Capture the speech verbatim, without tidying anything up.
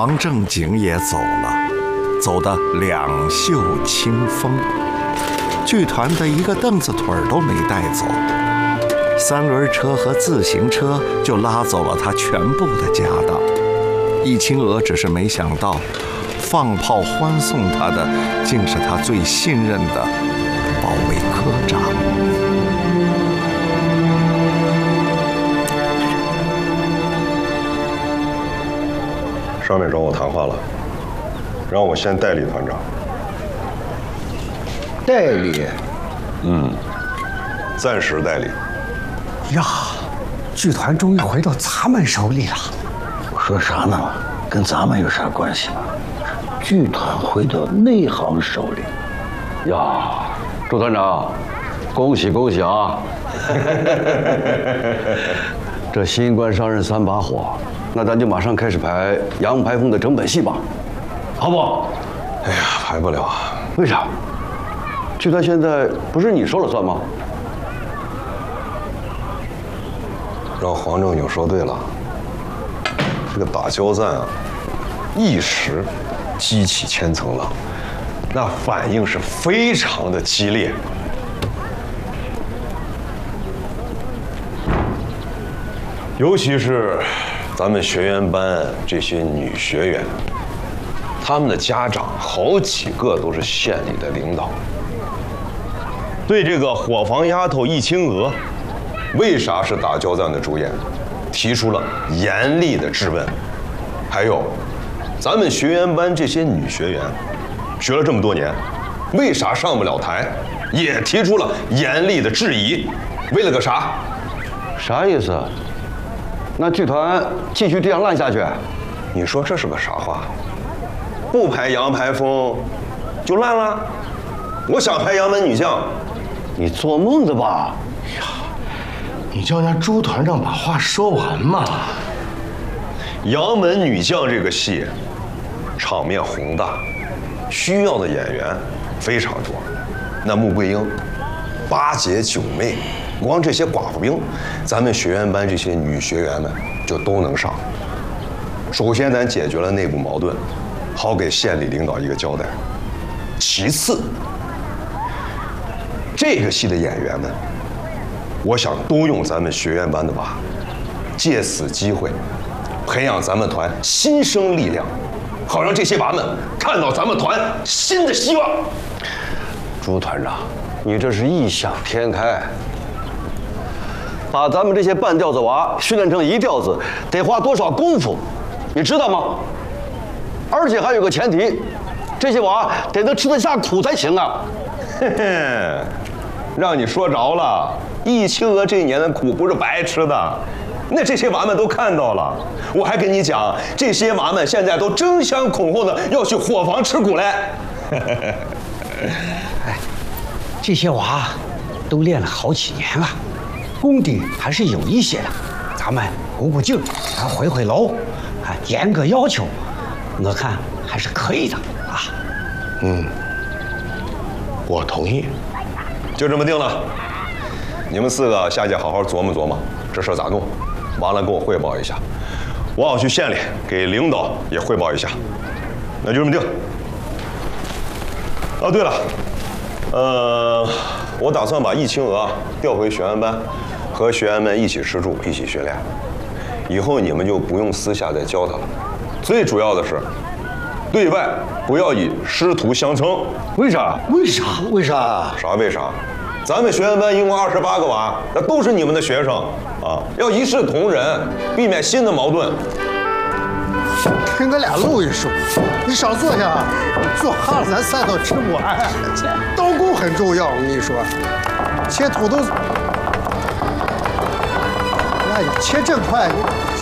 王正经也走了，走得两袖清风。剧团的一个凳子腿儿都没带走，三轮车和自行车就拉走了他全部的家当。易清娥只是没想到，放炮欢送他的竟是他最信任的保卫科长。 上面找我谈话了，让我先代理团长。 代理？ 嗯，暂时代理。 呀，剧团终于回到咱们手里了。 说啥呢？跟咱们有啥关系吗？剧团回到内行手里。 呀，朱团长，恭喜恭喜啊！这新官上任三把火，那咱就马上开始排杨排风的整本戏吧，好不好？ 哎呀，排不了。 为啥？剧团现在不是你说了算吗？ 让黄正经说对了，这个打交战啊，一时激起千层浪，那反应是非常的激烈。尤其是咱们学员班这些女学员，她们的家长好几个都是县里的领导，对这个伙房丫头易清娥为啥是打交战的主演，提出了严厉的质问。还有，咱们学员班这些女学员，学了这么多年，为啥上不了台，也提出了严厉的质疑。为了个啥？ 啥意思？那剧团继续这样烂下去？ 你说这是个啥话？不排杨排风就烂了？我想排杨门女将。 你做梦的吧？ 呀，你叫人家朱团长把话说完嘛。 杨门女将这个戏，场面宏大，需要的演员非常多。那穆桂英、八姐、九妹，光这些寡妇兵，咱们学员班这些女学员们就都能上。首先，咱解决了内部矛盾，好给县里领导一个交代。其次，这个戏的演员们，我想都用咱们学员班的娃，借此机会，培养咱们团新生力量，好让这些娃们看到咱们团新的希望。 朱团长，你这是异想天开。把咱们这些半吊子娃训练成一吊子，得花多少功夫，你知道吗？而且还有个前提，这些娃得能吃得下苦才行啊。 嘿嘿，让你说着了，易清娥这一年的苦不是白吃的。那这些娃们都看到了，我还跟你讲，这些娃们现在都争相恐后的要去伙房吃苦嘞。 哎，这些娃都练了好几年了，功底还是有一些的。咱们鼓鼓劲儿，啊，回回楼，啊，严格要求，我看还是可以的啊。 嗯，我同意。 就这么定了，你们四个下去好好琢磨琢磨，这事儿咋弄？完了给我汇报一下，我要去县里给领导也汇报一下。那就这么定。哦，对了，呃，我打算把易清娥调回学员班，和学员们一起吃住，一起训练。以后你们就不用私下再教他了。最主要的是，对外不要以师徒相称。 为啥？ 为啥？ 为啥？ 啥为啥？咱们学员班一共二十八个娃，那都是你们的学生啊，要一视同仁，避免新的矛盾。 跟咱俩录一首，你少坐下，坐哈了咱三都吃不完。刀工很重要，我跟你说，切土豆，哎，切这块。